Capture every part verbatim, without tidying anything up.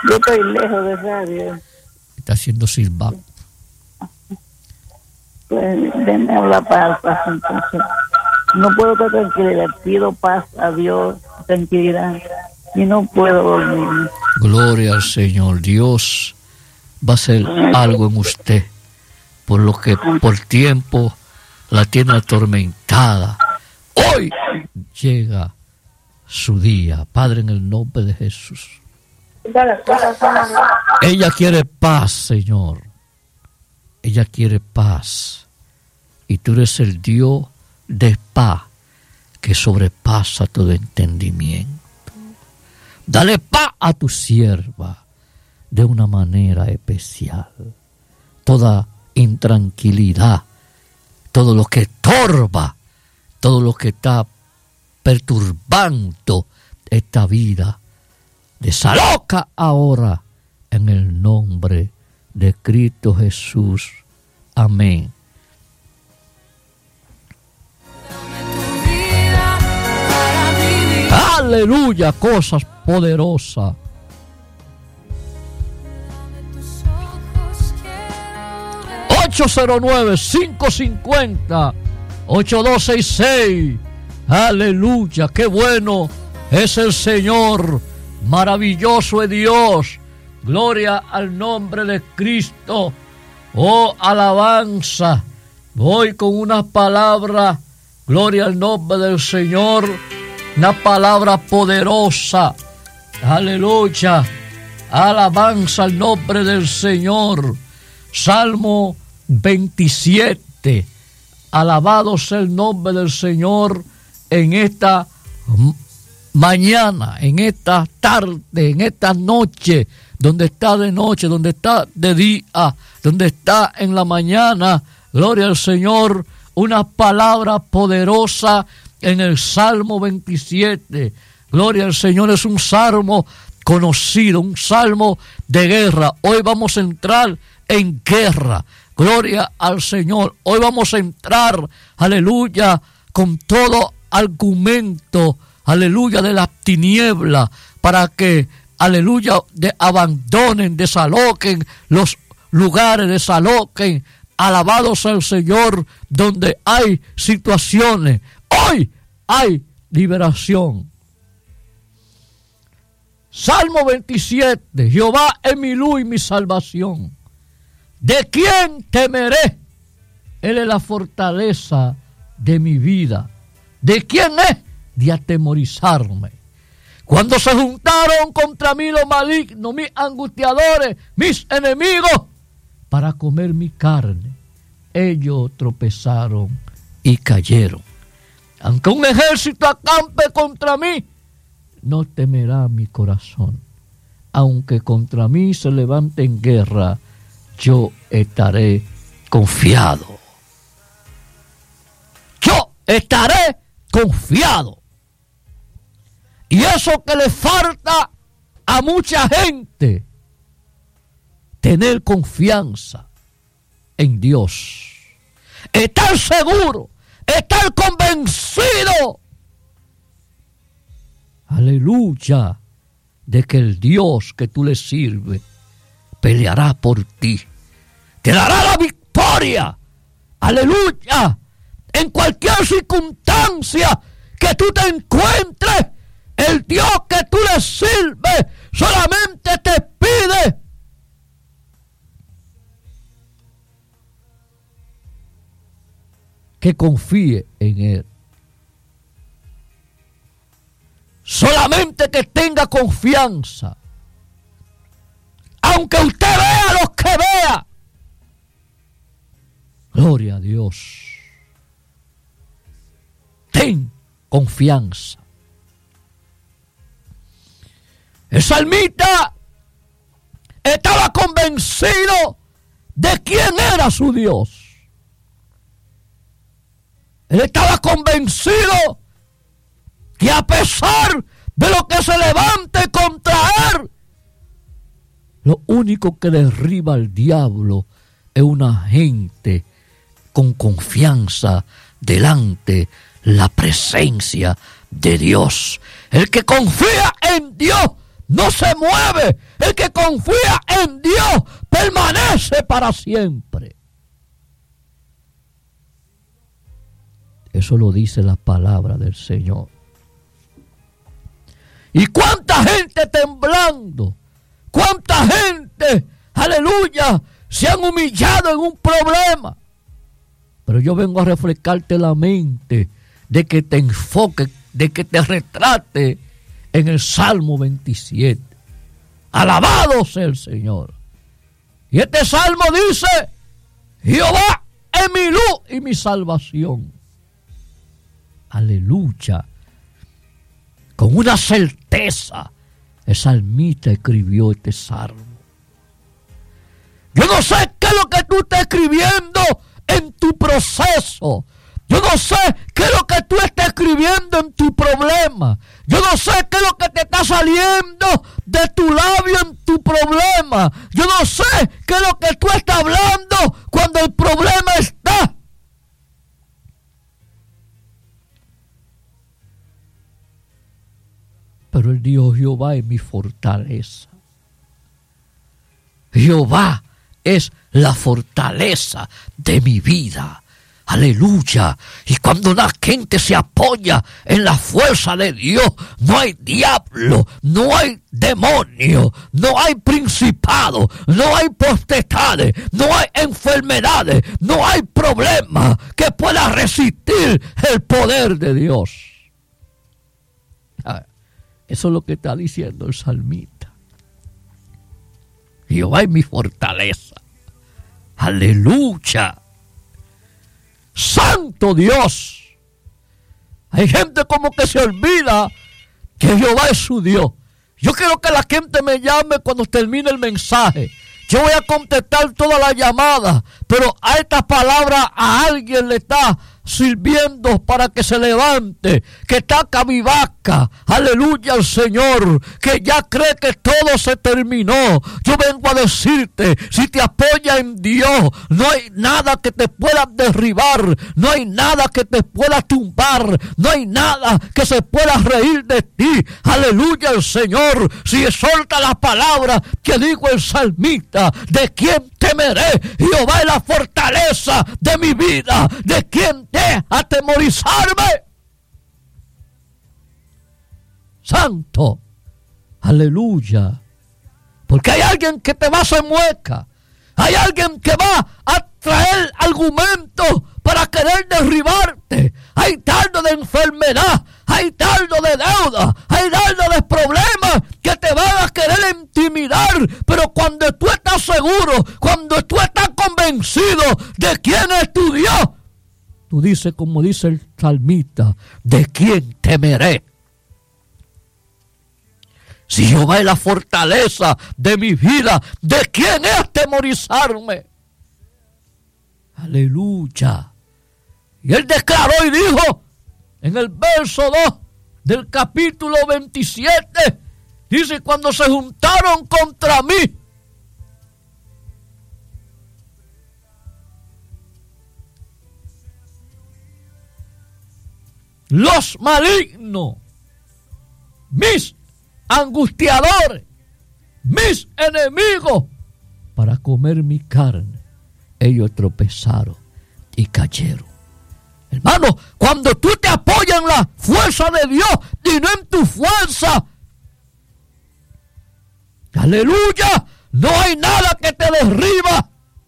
Yo estoy lejos de radio. Está haciendo silbato. Pues denme la paz, paz, entonces. No puedo estar tranquila, pido paz a Dios, tranquilidad, y no puedo dormir. Gloria al Señor. Dios va a hacer algo en usted, por lo que por tiempo la tiene atormentada. Hoy llega su día, Padre, en el nombre de Jesús. Ella quiere paz, Señor. Ella quiere paz. Y tú eres el Dios de paz que sobrepasa todo entendimiento. Dale paz a tu sierva de una manera especial. Toda intranquilidad, todo lo que estorba, todo lo que está perturbando esta vida, desaloca ahora en el nombre de Cristo Jesús. Amén. Aleluya, cosas poderosas. ocho cero nueve, cinco cinco cero, ocho dos seis seis. Aleluya, qué bueno es el Señor. Maravilloso es Dios. Gloria al nombre de Cristo. Oh, alabanza. Voy con una palabra. Gloria al nombre del Señor. Una palabra poderosa. Aleluya. Alabanza al nombre del Señor. Salmo veintisiete. Alabado sea el nombre del Señor en esta mañana, en esta tarde, en esta noche, donde está de noche, donde está de día, donde está en la mañana. Gloria al Señor. Una palabra poderosa en el Salmo veintisiete. Gloria al Señor, es un salmo conocido, un salmo de guerra. Hoy vamos a entrar en guerra. Gloria al Señor. Hoy vamos a entrar, aleluya, con todo argumento, aleluya, de la tiniebla, para que, aleluya, de, abandonen, desaloquen los lugares, desaloquen. Alabados al Señor, donde hay situaciones. Hoy hay liberación. Salmo veintisiete. Jehová es mi luz y mi salvación. ¿De quién temeré? Él es la fortaleza de mi vida. ¿De quién es? De atemorizarme. Cuando se juntaron contra mí los malignos, mis angustiadores, mis enemigos, para comer mi carne, ellos tropezaron y cayeron. Aunque un ejército acampe contra mí, no temerá mi corazón. Aunque contra mí se levante en guerra, yo estaré confiado. Yo estaré confiado. Y eso que le falta a mucha gente, tener confianza en Dios. Estar seguro, estar convencido, aleluya, de que el Dios que tú le sirves peleará por ti. Te dará la victoria, aleluya, en cualquier circunstancia que tú te encuentres. El Dios que tú le sirves solamente te pide que confíe en Él. Solamente que tenga confianza. Aunque usted vea lo que vea. Gloria a Dios. Ten confianza. El salmista estaba convencido de quién era su Dios. Él estaba convencido que a pesar de lo que se levante contra él, lo único que derriba al diablo es una gente con confianza delante la presencia de Dios. El que confía en Dios no se mueve. El que confía en Dios permanece para siempre. Eso lo dice la palabra del Señor. ¿Y cuánta gente temblando? ¿Cuánta gente, aleluya, se han humillado en un problema? Pero yo vengo a refrescarte la mente, de que te enfoques, de que te retrate en el Salmo veintisiete. Alabado sea el Señor. Y este salmo dice: Jehová es mi luz y mi salvación. Aleluya. Con una certeza, el salmista escribió este salmo. Yo no sé qué es lo que tú estás escribiendo en tu proceso. Yo no sé qué es lo que tú estás escribiendo en tu problema. Yo no sé qué es lo que te está saliendo de tu labio en tu problema. Yo no sé qué es lo que tú estás hablando cuando el problema está. Pero él dijo: Jehová es mi fortaleza. Jehová es la fortaleza de mi vida. Aleluya. Y cuando una gente se apoya en la fuerza de Dios, no hay diablo, no hay demonio, no hay principado, no hay potestades, no hay enfermedades, no hay problema que pueda resistir el poder de Dios. Eso es lo que está diciendo el salmista. Jehová es mi fortaleza. Aleluya. Santo Dios. Hay gente como que se olvida que Jehová es su Dios. Yo quiero que la gente me llame cuando termine el mensaje. Yo voy a contestar todas las llamadas, pero a esta palabra a alguien le está sirviendo para que se levante, que está cabizbaja, aleluya al Señor, que ya cree que todo se terminó. Yo vengo a decirte, si te apoyas en Dios, no hay nada que te pueda derribar, no hay nada que te pueda tumbar, no hay nada que se pueda reír de ti, aleluya al Señor. Si exalta la palabra que dijo el salmista: ¿de quién temeré? Jehová es la fortaleza de mi vida. ¿De quién te atemorizarme? Santo, aleluya. Porque hay alguien que te va a hacer mueca. Hay alguien que va a traer argumentos para querer derribarte. Hay dardo de enfermedad, hay dardo de deuda, hay dardo de problemas que te van a querer intimidar. Pero cuando tú estás seguro, cuando tú estás convencido de quién es tu Dios, tú dices, como dice el salmista: ¿de quién temeré? Si Jehová es la fortaleza de mi vida, ¿de quién es atemorizarme? Aleluya. Y él declaró y dijo en el verso dos del capítulo veintisiete, dice: cuando se juntaron contra mí, los malignos, mis angustiadores, mis enemigos, para comer mi carne, ellos tropezaron y cayeron. Hermano, cuando tú te apoyas en la fuerza de Dios y no en tu fuerza, aleluya, no hay nada que te derriba.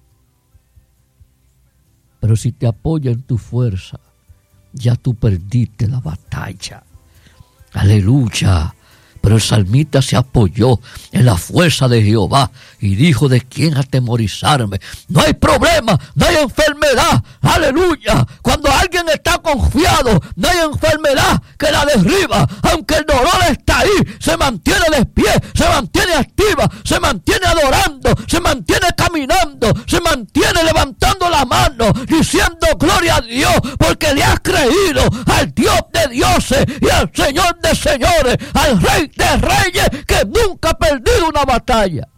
Pero si te apoyas en tu fuerza, ya tú perdiste la batalla. Aleluya. Pero el salmista se apoyó en la fuerza de Jehová y dijo: ¿de quién atemorizarme? No hay problema, no hay enfermedad. Aleluya. Cuando alguien está confiado, no hay enfermedad que la derriba. Aunque el dolor está ahí, se mantiene de pie, se mantiene activa, se mantiene adorando, se mantiene caminando, se mantiene levantando la mano, diciendo gloria a Dios, porque le has creído al Dios de dioses y al Señor de señores, al Rey de reyes, que nunca ha perdido una batalla.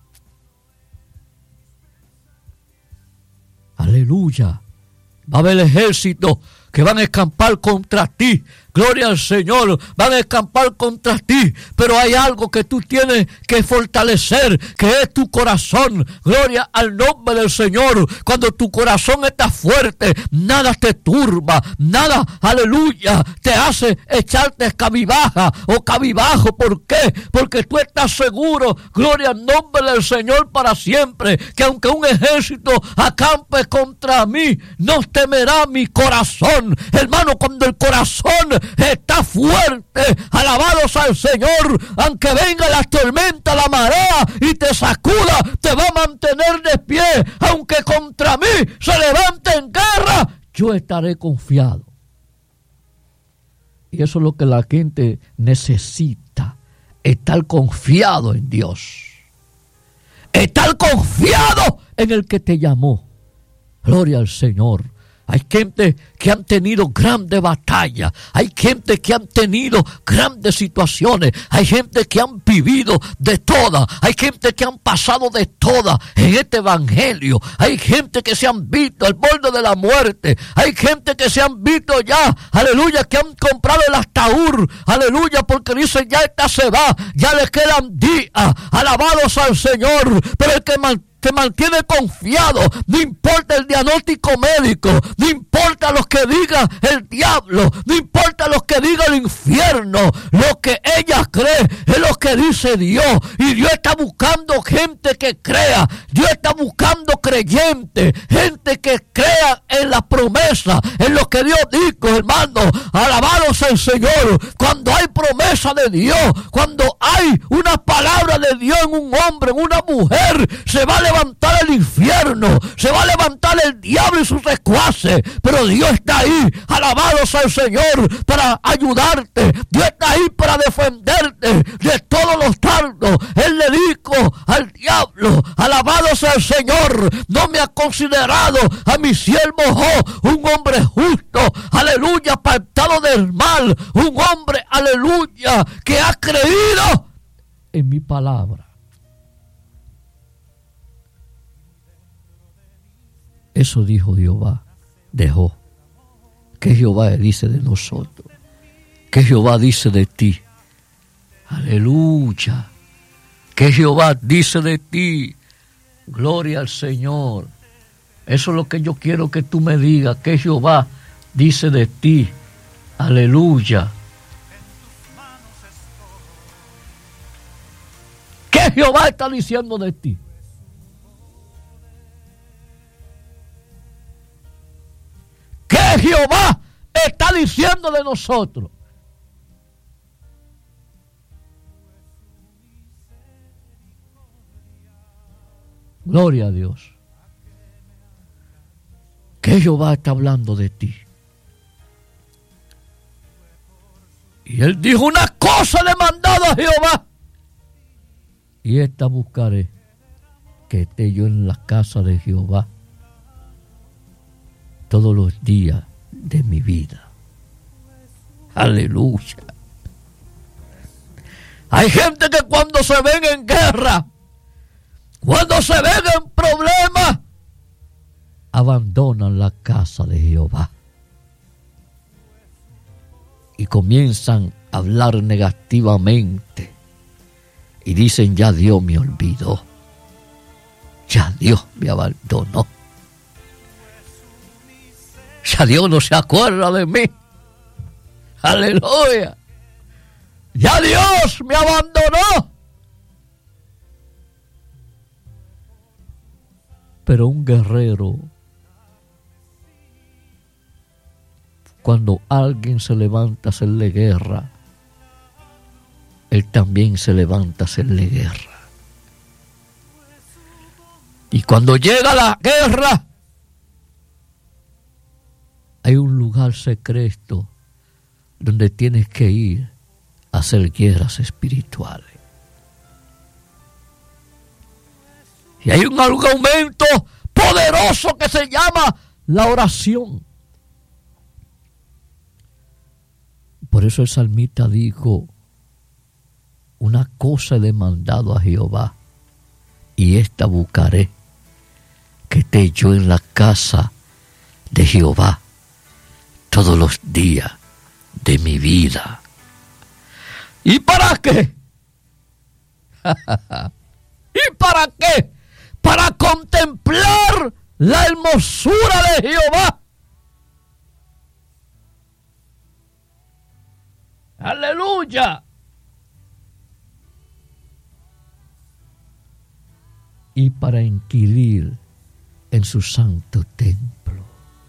Aleluya. Va a haber ejércitos que van a escampar contra ti. gloria al Señor, van a escampar contra ti, pero hay algo que tú tienes que fortalecer, que es tu corazón. Gloria al nombre del Señor. Cuando tu corazón está fuerte, nada te turba, nada, aleluya, te hace echarte cabibaja o cabibajo. ¿Por qué? Porque tú estás seguro, gloria al nombre del Señor para siempre, que aunque un ejército acampe contra mí, no temerá mi corazón. Hermano, cuando el corazón está fuerte, alabados al Señor, aunque venga la tormenta, la marea y te sacuda, te va a mantener de pie. Aunque contra mí se levante en guerra, yo estaré confiado. Y eso es lo que la gente necesita, estar confiado en Dios, estar confiado en el que te llamó. Gloria al Señor. Hay gente que han tenido grandes batallas, hay gente que han tenido grandes situaciones, hay gente que han vivido de todas, hay gente que han pasado de todas en este evangelio, hay gente que se han visto al borde de la muerte, hay gente que se han visto ya, aleluya, que han comprado el ataúd, aleluya, porque dicen ya esta se va, ya le quedan días, alabados al Señor, pero el que mantiene te mantiene confiado, no importa el diagnóstico médico, no importa lo que diga el diablo, no importa lo que diga el infierno, lo que ella cree es lo que dice Dios, y Dios está buscando gente que crea, Dios está buscando creyentes, gente que crea en la promesa, en lo que Dios dijo, hermano, alabados al Señor. Cuando hay promesa de Dios, cuando hay una palabra de Dios en un hombre, en una mujer, se va a levantar el infierno, se va a levantar el diablo y sus secuaces, pero Dios está ahí, alabados al Señor, para ayudarte. Dios está ahí para defenderte de todos los dardos. Él le dijo al diablo, alabados al Señor, no me ha considerado a mi siervo Job un hombre justo, aleluya, apartado del mal, un hombre, aleluya, que ha creído en mi palabra. Eso dijo Jehová, dejó. ¿Qué Jehová dice de nosotros? ¿Qué Jehová dice de ti? Aleluya. ¿Qué Jehová dice de ti? Gloria al Señor. Eso es lo que yo quiero que tú me digas. ¿Qué Jehová dice de ti? Aleluya. ¿Qué Jehová está diciendo de ti? ¿Qué Jehová está diciendo de nosotros? Gloria a Dios. ¿Qué Jehová está hablando de ti? Y él dijo, una cosa le he mandado a Jehová, y esta buscaré, que esté yo en la casa de Jehová todos los días de mi vida. Aleluya. Hay gente que cuando se ven en guerra, cuando se ven en problemas, abandonan la casa de Jehová y comienzan a hablar negativamente y dicen, ya Dios me olvidó, ya Dios me abandonó, ya Dios no se acuerda de mí. Aleluya. Ya Dios me abandonó. Pero un guerrero, cuando alguien se levanta a hacerle guerra, él también se levanta a hacerle guerra. Y cuando llega la guerra, hay un lugar secreto donde tienes que ir a hacer guerras espirituales. Y hay un argumento poderoso que se llama la oración. Por eso el salmista dijo, una cosa he demandado a Jehová, y esta buscaré, que esté yo en la casa de Jehová todos los días de mi vida. ¿Y para qué? ¿Y para qué? Para contemplar la hermosura de Jehová. Aleluya. Y para inquirir en su santo templo.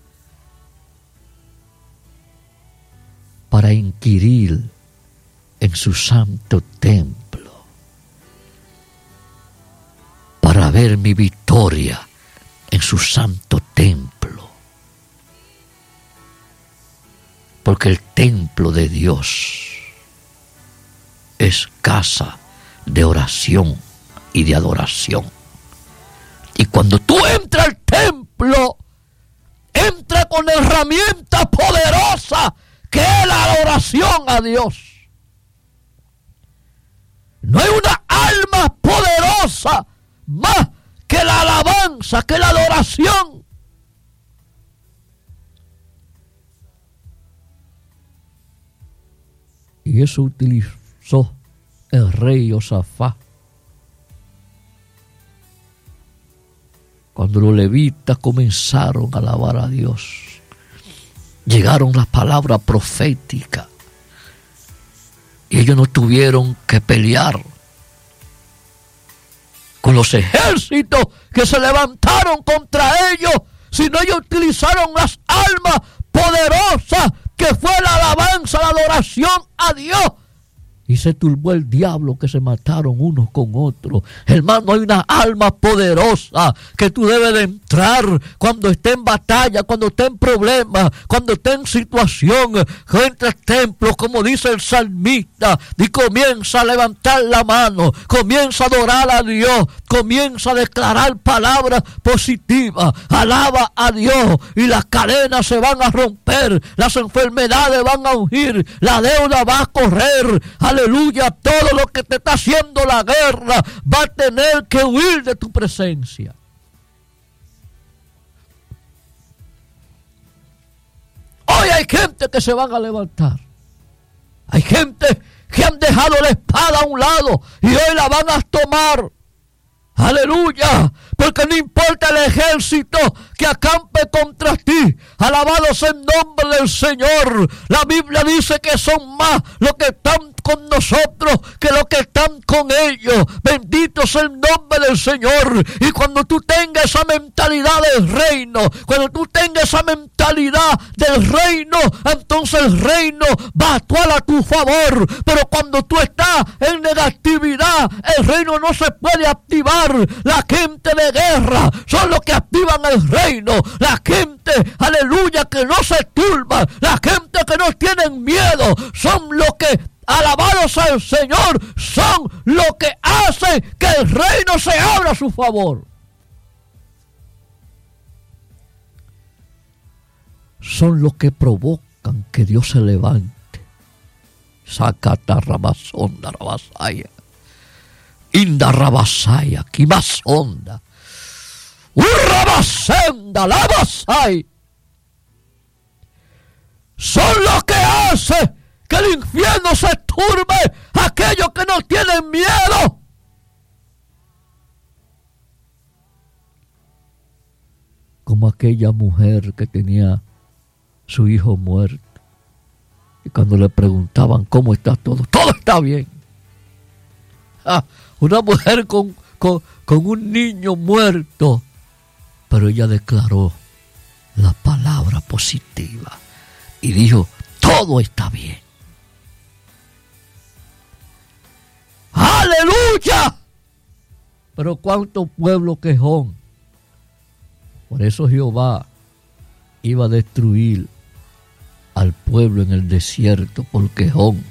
Para inquirir en su santo templo. Para ver mi victoria en su santo templo. Porque el templo de Dios es casa de oración y de adoración. Y cuando tú entras al templo, entra con herramienta poderosa que es la adoración a Dios. No hay una alma poderosa más que la alabanza, que la adoración. Y eso utilizó el rey Josafat. Cuando los levitas comenzaron a alabar a Dios, llegaron las palabras proféticas y ellos no tuvieron que pelear con los ejércitos que se levantaron contra ellos, sino ellos utilizaron las armas poderosas que fue la alabanza, la adoración a Dios. Y se turbó el diablo, que se mataron unos con otros. Hermano, hay una alma poderosa que tú debes de entrar cuando esté en batalla, cuando esté en problemas, cuando esté en situación. Que entra al templo, como dice el salmista, y comienza a levantar la mano, comienza a adorar a Dios, comienza a declarar palabras positivas. Alaba a Dios y las cadenas se van a romper, las enfermedades van a huir, la deuda va a correr. Aleluya, todo lo que te está haciendo la guerra va a tener que huir de tu presencia. Hoy hay gente que se van a levantar. Hay gente que han dejado la espada a un lado y hoy la van a tomar. Aleluya, porque no importa el ejército que acampe contra ti. Alabado sea el nombre del Señor. La Biblia dice que son más los que están con nosotros que los que están con ellos. Bendito sea el nombre del Señor. Y cuando tú tengas esa mentalidad del reino, cuando tú tengas esa mentalidad del reino, entonces el reino va a actuar a tu favor. Pero cuando tú estás en negatividad, el reino no se puede activar. La gente de guerra son los que activan el reino. La gente, aleluya, que no se turba. La gente que no tienen miedo son los que, alabados al Señor, son los que hacen que el reino se abra a su favor. Son los que provocan que Dios se levante. Sacata rabasonda rabasaya. Inda rabasaya, kimasonda. Urrabasenda, labasay. Son los que hacen que el infierno se turbe, aquellos que no tienen miedo. Como aquella mujer que tenía su hijo muerto. Y cuando le preguntaban cómo está todo, todo está bien. Ah, una mujer con, con, con un niño muerto. Pero ella declaró la palabra positiva y dijo, todo está bien. ¡Aleluya! Pero cuánto pueblo quejón. Por eso Jehová iba a destruir al pueblo en el desierto por quejón.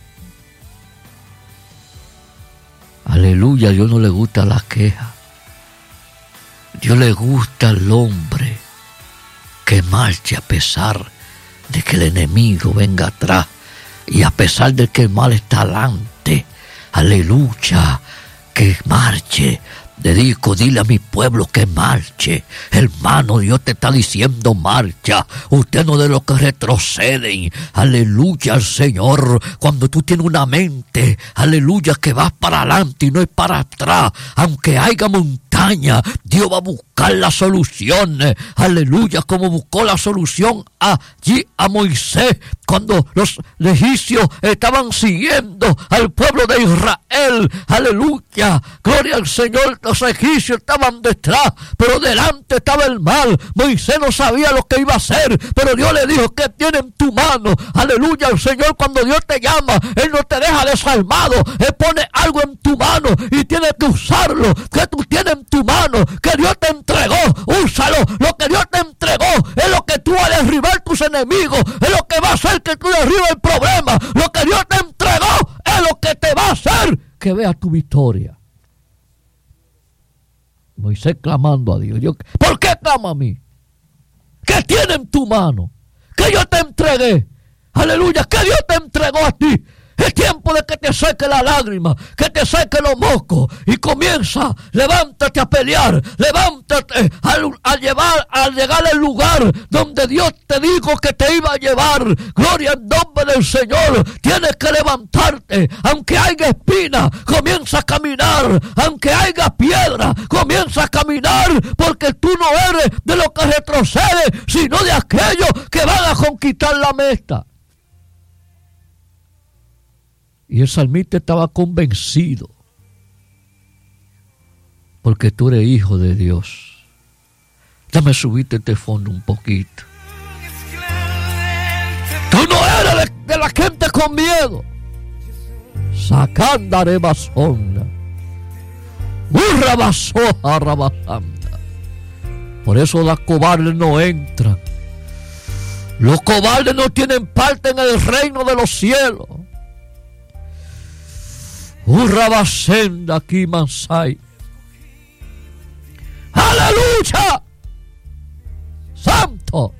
Aleluya, a Dios no le gusta la queja. Dios le gusta al hombre que marche a pesar de que el enemigo venga atrás y a pesar de que el mal está adelante. Aleluya, que marche Dedico, dile a mi pueblo que marche. Hermano, Dios te está diciendo marcha. Usted no de los que retroceden. Aleluya al Señor. Cuando tú tienes una mente, aleluya, que vas para adelante y no es para atrás. Aunque haya montaña, Dios va a buscar la solución. Aleluya, como buscó la solución allí a Moisés. Cuando los egipcios estaban siguiendo al pueblo de Israel. Aleluya, gloria al Señor. Los egipcios estaban detrás, pero delante estaba el mal. Moisés no sabía lo que iba a hacer, pero Dios le dijo: ¿qué tiene en tu mano? Aleluya al Señor. Cuando Dios te llama, Él no te deja desarmado. Él pone algo en tu mano y tienes que usarlo. ¿Qué tú tienes en tu mano? Que Dios te entregó, úsalo. Lo que Dios te entregó es lo que tú vas a derribar tus enemigos, es lo que va a hacer que tú derribes el problema. Lo que Dios te entregó es lo que te va a hacer que veas tu victoria. Moisés clamando a Dios: Dios, ¿por qué clama a mí? ¿Qué tiene en tu mano? Que yo te entregué. Aleluya, que Dios te entregó a ti. Es tiempo de que te seque la lágrima, que te seque los mocos y comienza, levántate a pelear, levántate al, a llevar, al llegar al lugar donde Dios te dijo que te iba a llevar. Gloria al nombre del Señor. Tienes que levantarte, aunque haya espina, comienza a caminar, aunque haya piedra, comienza a caminar, porque tú no eres de los que retrocede, sino de aquellos que van a conquistar la meta. Y el salmista estaba convencido, porque tú eres hijo de Dios. Dame subirte este fondo un poquito. Tú no eres de, de la gente con miedo. Sacandare basonda. Burra basoja rabasanda. Por eso los cobardes no entran. Los cobardes no tienen parte en el reino de los cielos. Urrabasenda aquí Mansai. ¡Aleluya! ¡Santo!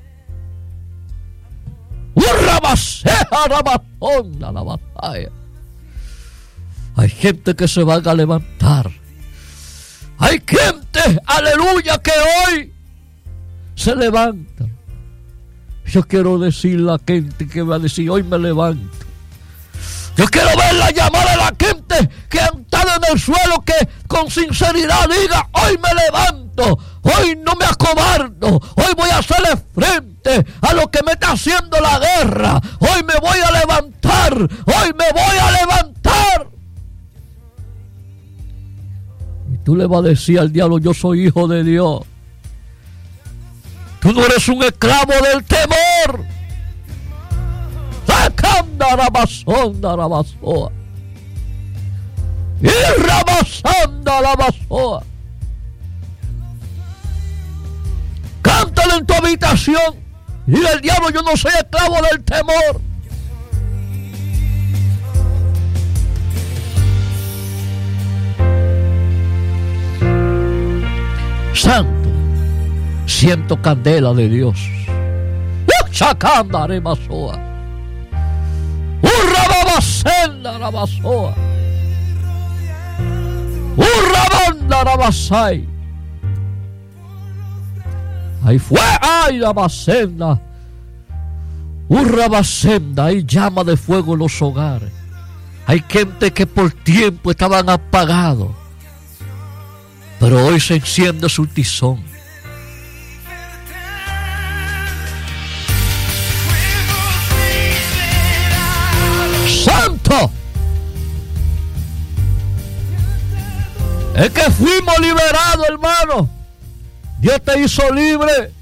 Urrabaseja rabasonda la batalla. Hay gente que se van a levantar. Hay gente, aleluya, que hoy se levanta. Yo quiero decirle a la gente que va a decir: hoy me levanto. Yo quiero ver la llamada de la gente que han estado en el suelo, que con sinceridad diga: hoy me levanto, hoy no me acobardo, hoy voy a hacerle frente a lo que me está haciendo la guerra, hoy me voy a levantar, hoy me voy a levantar. Y tú le vas a decir al diablo: yo soy hijo de Dios. Tú no eres un esclavo del temor. Sacanda la basonda la basoa. Y rabasanda la basoa. Cántalo en tu habitación. Y dile al diablo: yo no soy esclavo del temor. Santo, siento candela de Dios. Sacanda la basoa. Urrababasenda la basoa. Urrabanda la basai. Ahí fue, ay la basenda. Urrabasenda, hay llama de fuego en los hogares. Hay gente que por tiempo estaban apagados, pero hoy se enciende su tizón. Santo, es que fuimos liberados, hermano. Dios te hizo libre.